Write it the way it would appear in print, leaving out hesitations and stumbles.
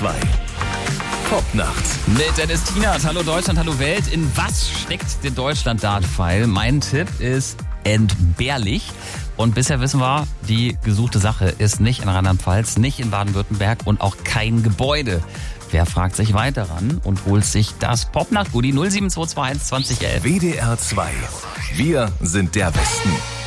2. Popnacht. Mit Dennis Tienert. Hallo Deutschland, hallo Welt. In was steckt der Deutschland-Dart-Pfeil? Mein Tipp ist entbehrlich. Und bisher wissen wir, die gesuchte Sache ist nicht in Rheinland-Pfalz, nicht in Baden-Württemberg und auch kein Gebäude. Wer fragt sich weiter ran und holt sich das Popnacht-Goodie 07221 2011? WDR 2. Wir sind der Westen.